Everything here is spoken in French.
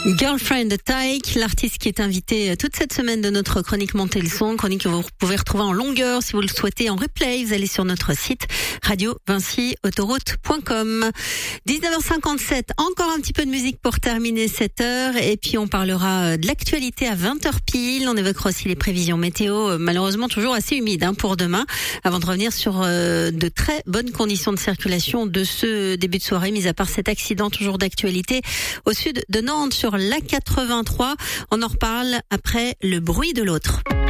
Girlfriend de Taïk, l'artiste qui est invité toute cette semaine de notre chronique Montez le son, chronique que vous pouvez retrouver en longueur si vous le souhaitez en replay. Vous allez sur notre site radio-vinci-autoroute.com. 19h57, encore un petit peu de musique pour terminer cette heure et puis on parlera de l'actualité à 20h pile. On évoquera aussi les prévisions météo, malheureusement toujours assez humides pour demain, avant de revenir sur de très bonnes conditions de circulation de ce début de soirée, mis à part cet accident toujours d'actualité au sud de Nantes sur l'A83. On en reparle après le bruit de l'autre.